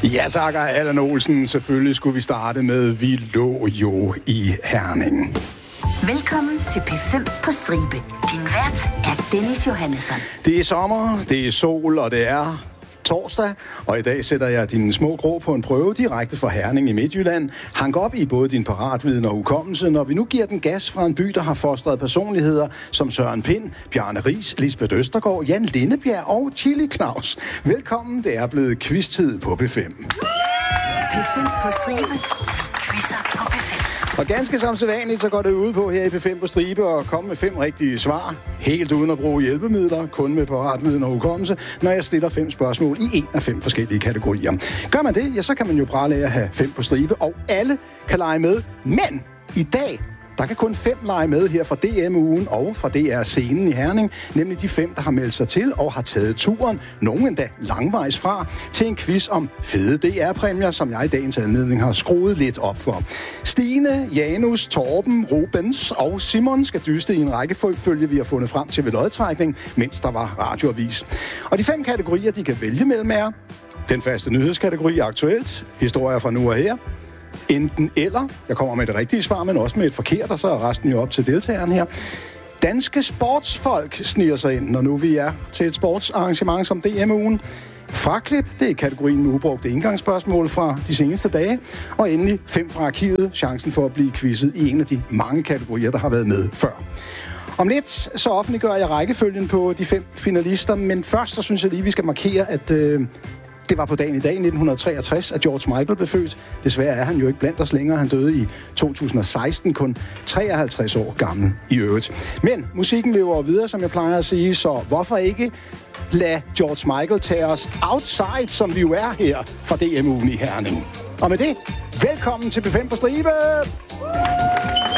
Ja tak, Allan Olsen. Selvfølgelig skulle vi starte med Vi lå jo i Herning. Velkommen til P5 på stribe. Din vært er Dennis Johannesson. Det er sommer, det er sol, og det er torsdag, og i dag sætter jeg dine små grå på en prøve direkte fra Herning i Midtjylland. Hank op i både din paratviden og hukommelse, når vi nu giver den gas fra en by, der har fostret personligheder som Søren Pind, Bjarne Riis, Lisbeth Østergaard, Jan Lindebjerg og Chili Claus. Velkommen, det er blevet quiz-tid på P5. P5 på stribe. Quizzer på P5. Og ganske som sædvanligt, så går det ud på her i P5 på stribe og komme med 5 rigtige svar. Helt uden at bruge hjælpemidler, kun med paratviden og hukommelse, når jeg stiller 5 spørgsmål i en af 5 forskellige kategorier. Gør man det, ja, så kan man jo prale af at have 5 på stribe, og alle kan lege med. Men i dag, der kan kun 5 lege med her fra DM-ugen og fra DR-scenen i Herning, nemlig de 5, der har meldt sig til og har taget turen, nogen endda langvejs fra, til en quiz om fede DR-præmier, som jeg i dagens anledning har skruet lidt op for. Stine, Janus, Torben, Rubens og Simon skal dyste i en rækkefølge, vi har fundet frem til ved lodtrækning, mens der var radioavis. Og de 5 kategorier, de kan vælge mellem er den faste nyhedskategori aktuelt, historier fra nu og her, enten eller, jeg kommer med det rigtige svar, men også med et forkert, og så er resten jo op til deltageren her. Danske sportsfolk sniger sig ind, når nu vi er til et sportsarrangement som DM-ugen. Fraklip, det er kategorien med ubrugte indgangsspørgsmål fra de seneste dage. Og endelig 5 fra arkivet, chancen for at blive quizzet i en af de mange kategorier, der har været med før. Om lidt så offentliggør jeg rækkefølgen på de 5 finalister, men først så synes jeg lige, vi skal markere, at det var på dagen i dag, 1963, at George Michael blev født. Desværre er han jo ikke blandt os længere. Han døde i 2016, kun 53 år gammel i øvrigt. Men musikken lever videre, som jeg plejer at sige, så hvorfor ikke lade George Michael tage os outside, som vi jo er her fra DM-ugen i Herning. Og med det, velkommen til P5 på stribe!